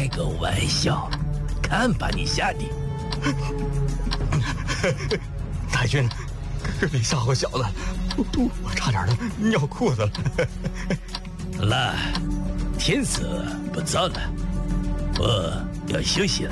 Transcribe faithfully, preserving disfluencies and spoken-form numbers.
开个玩笑，看把你吓的！ 太君，是你吓唬小子，我我差点的尿裤子了。 好了，天色不早了，我要休息了。